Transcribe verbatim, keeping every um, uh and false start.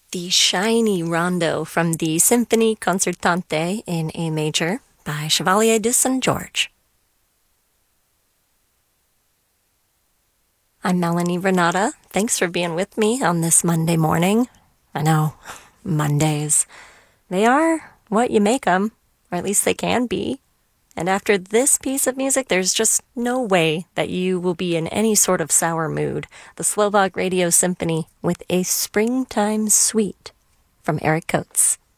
The Shiny Rondo from the Symphonie Concertante in A major by Chevalier de Saint George. I'm Melanie Renata. Thanks for being with me on this Monday morning. I know, Mondays. They are what you make them, or at least they can be. And after this piece of music, there's just no way that you will be in any sort of sour mood. The Slovak Radio Symphony with a Springtime Suite from Eric Coates.